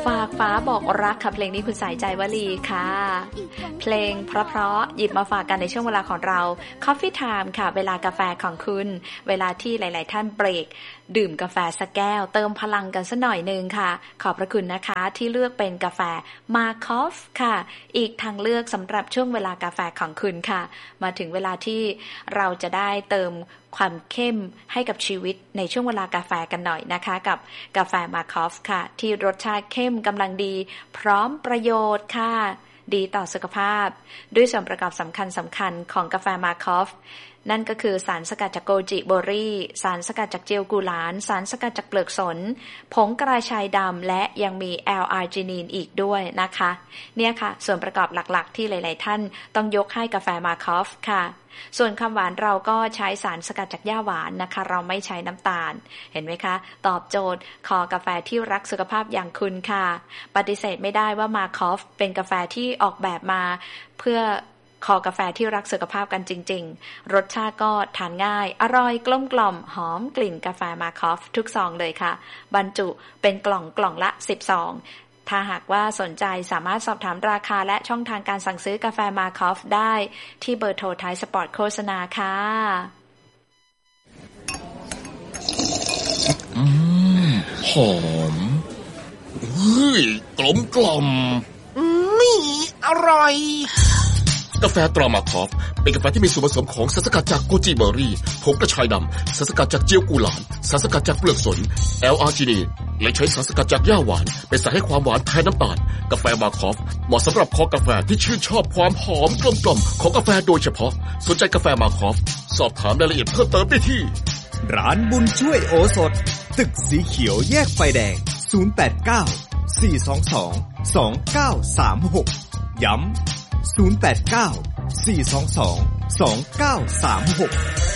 ฝากฟ้าบอกรักค่ะเพลงนี้คุณสายใจวลีค่ะเพลงเพราะๆหยิบมาฝากกันในช่วงเวลาของเรา Coffee Time ค่ะเวลากาแฟของคุณเวลาที่หลายๆท่านเบรกดื่มกาแฟสักแก้วเติมพลังกันสักหน่อยนึงค่ะขอบพระคุณนะคะที่เลือกเป็นกาแฟมาคอฟค่ะอีกทางเลือกสำหรับช่วงเวลากาแฟของคุณค่ะมาถึงเวลาที่เราจะได้เติมความเข้มให้กับชีวิตในช่วงเวลากาแฟกันหน่อยนะคะกับกาแฟมาคอฟค่ะที่รสชาติเข้มกำลังดีพร้อมประโยชน์ค่ะดีต่อสุขภาพด้วยส่วนประกอบสำคัญของกาแฟมาคอฟนั่นก็คือสารสกัดจากโกจิเบอร์รี่สารสกัดจากเจลกุหลาบสารสกัดจากเปลือกสนผงกระชายดำและยังมีแอลอาร์จินีนอีกด้วยนะคะเนี่ยค่ะส่วนประกอบหลักๆที่หลายๆท่านต้องยกให้กาแฟมาคอฟค่ะส่วนคำหวานเราก็ใช้สารสกัดจากหญ้าหวานนะคะเราไม่ใช้น้ำตาลเห็นไหมคะตอบโจทย์คอกาแฟที่รักสุขภาพอย่างคุณค่ะปฏิเสธไม่ได้ว่ามาคอฟเป็นกาแฟที่ออกแบบมาเพื่อคอกาแฟที่รักสุขภาพกันจริงๆรสชาติก็ทานง่ายอร่อยกลมกล่อมหอมกลิ่นกาแฟมาคอฟทุกซองเลยค่ะบรรจุเป็นกล่องละ10ซองถ้าหากว่าสนใจสามารถสอบถามราคาและช่องทางการสั่งซื้อกาแฟมาคอฟได้ที่เบอร์โทรท้ายสปอร์ตโฆษณาค่ะหอมเฮ้ยกลมกล่อมนี่อร่อยกาแฟตรามาคอฟเป็นกาแฟที่มีส่วนผสมของสารสกัดจากโกจิเบอร์รี่ผงกระชายดำสารสกัดจากเจียวกุหลาบสารสกัดจากเปลือกสนแอลอาร์จินีนและใช้สารสกัดจากหญ้าหวานเป็นสารให้ความหวานแทนน้ำตาลกาแฟมาคอฟเหมาะสำหรับคอกาแฟที่ชื่นชอบความหอมกลมกล่อมของกาแฟโดยเฉพาะสนใจกาแฟมาคอฟสอบถามรายละเอียดเพิ่มเติมได้ที่ร้านบุญช่วยโอสถตึกสีเขียวแยกไฟแดง089 422 2936ย้ำ089 422 2936